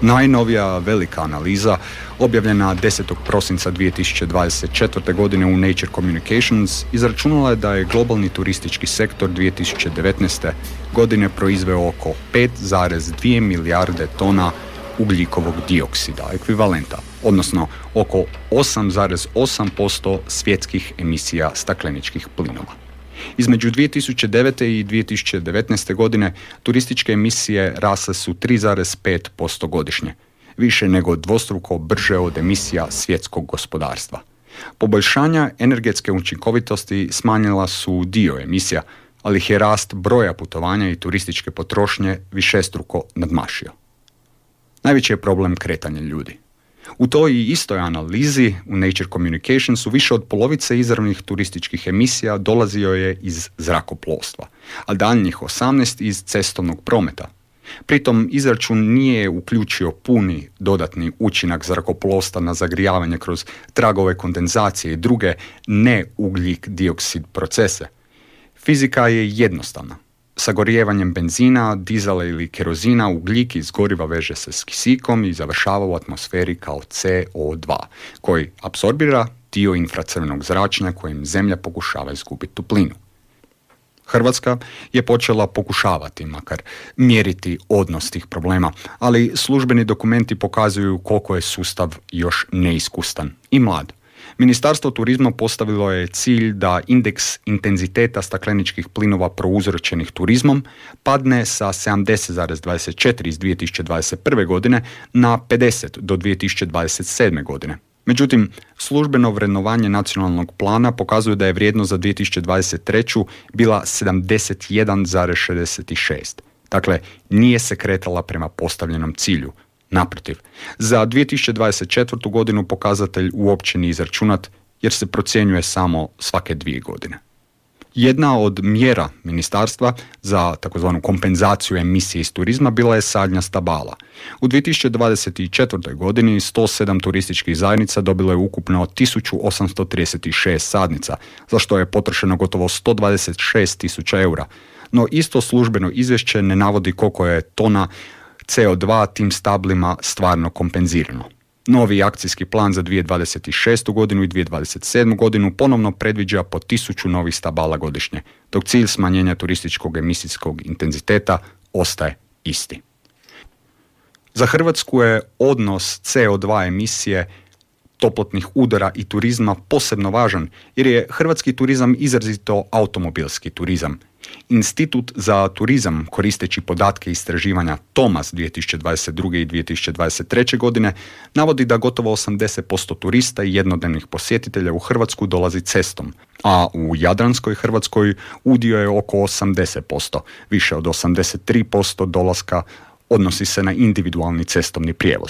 Najnovija velika analiza, objavljena 10. prosinca 2024. godine u Nature Communications, izračunala je da je globalni turistički sektor 2019. godine proizveo oko 5,2 milijarde tona ugljikovog dioksida, ekvivalenta, odnosno oko 8,8% svjetskih emisija stakleničkih plinova. Između 2009. i 2019. godine turističke emisije rasle su 3,5% godišnje, više nego dvostruko brže od emisija svjetskog gospodarstva. Poboljšanja energetske učinkovitosti smanjila su dio emisija, ali ih je rast broja putovanja i turističke potrošnje višestruko nadmašio. Najveći je problem kretanje ljudi. U toj istoj analizi u Nature Communicationsu više od polovice izravnih turističkih emisija dolazio je iz zrakoplovstva, a daljnjih 18 iz cestovnog prometa. Pritom izračun nije uključio puni dodatni učinak zrakoplovstva na zagrijavanje kroz tragove kondenzacije i druge neugljik dioksid procese. Fizika je jednostavna. Sagorijevanjem benzina, dizela ili kerozina ugljik iz goriva veže se s kisikom i završava u atmosferi kao CO2, koji apsorbira dio infracrvenog zračenja kojim Zemlja pokušava izgubiti toplinu. Hrvatska je počela pokušavati makar mjeriti odnos tih problema, ali službeni dokumenti pokazuju koliko je sustav još neiskusan i mlad. Ministarstvo turizma postavilo je cilj da indeks intenziteta stakleničkih plinova prouzročenih turizmom padne sa 70,24 iz 2021. godine na 50 do 2027. godine. Međutim, službeno vrednovanje nacionalnog plana pokazuje da je vrijednost za 2023. bila 71,66. Dakle, nije se kretala prema postavljenom cilju. Naprotiv, za 2024. godinu pokazatelj uopće nije izračunat jer se procjenjuje samo svake 2 godine. Jedna od mjera ministarstva za takozvanu kompenzaciju emisije iz turizma bila je sadnja stabala. U 2024. godini 107 turističkih zajednica dobilo je ukupno 1836 sadnica, za što je potrošeno gotovo 126.000 eura. No isto službeno izvješće ne navodi koliko je tona CO2 tim stablima stvarno kompenzirano. Novi akcijski plan za 2026. godinu i 2027. godinu ponovno predviđa po 1000 novih stabala godišnje, dok cilj smanjenja turističkog emisijskog intenziteta ostaje isti. Za Hrvatsku je odnos CO2 emisije, toplotnih udara i turizma posebno važan jer je hrvatski turizam izrazito automobilski turizam. Institut za turizam, koristeći podatke istraživanja Thomas 2022. i 2023. godine, navodi da gotovo 80% turista i jednodnevnih posjetitelja u Hrvatsku dolazi cestom, a u Jadranskoj Hrvatskoj udio je oko 80%, više od 83% dolaska odnosi se na individualni cestovni prijevoz.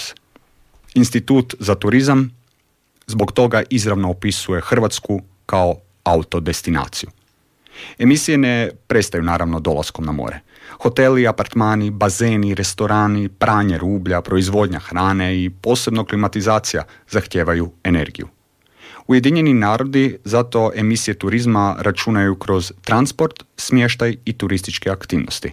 Institut za turizam zbog toga izravno opisuje Hrvatsku kao autodestinaciju. Emisije ne prestaju naravno dolaskom na more. Hoteli, apartmani, bazeni, restorani, pranje rublja, proizvodnja hrane i posebno klimatizacija zahtijevaju energiju. Ujedinjeni narodi zato emisije turizma računaju kroz transport, smještaj i turističke aktivnosti.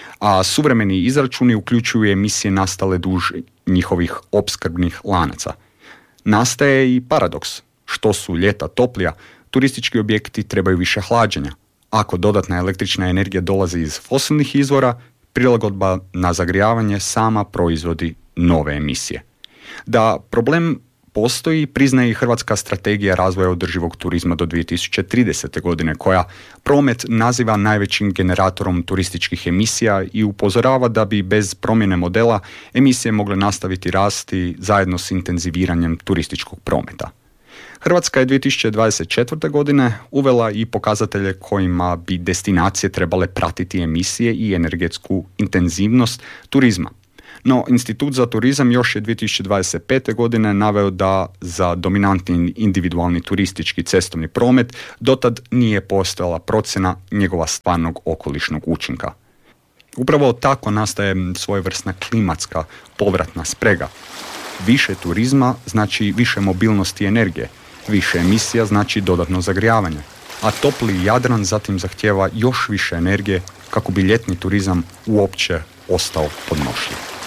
A suvremeni izračuni uključuju emisije nastale duž njihovih opskrbnih lanaca. Nastaje i paradoks. Što su ljeta toplija, turistički objekti trebaju više hlađenja. Ako dodatna električna energija dolazi iz fosilnih izvora, prilagodba na zagrijavanje sama proizvodi nove emisije. Da problem postoji, priznaje i Hrvatska strategija razvoja održivog turizma do 2030. godine, koja promet naziva najvećim generatorom turističkih emisija i upozorava da bi bez promjene modela emisije mogle nastaviti rasti zajedno s intenziviranjem turističkog prometa. Hrvatska je 2024. godine uvela i pokazatelje kojima bi destinacije trebale pratiti emisije i energetsku intenzivnost turizma. No, Institut za turizam još je 2025. godine naveo da za dominantni individualni turistički cestovni promet dotad nije postojala procjena njegova stvarnog okolišnog učinka. Upravo tako nastaje svojevrsna klimatska povratna sprega. Više turizma znači više mobilnosti i energije, više emisija znači dodatno zagrijavanje, a topli Jadran zatim zahtijeva još više energije kako bi ljetni turizam uopće ostao podnošljiv.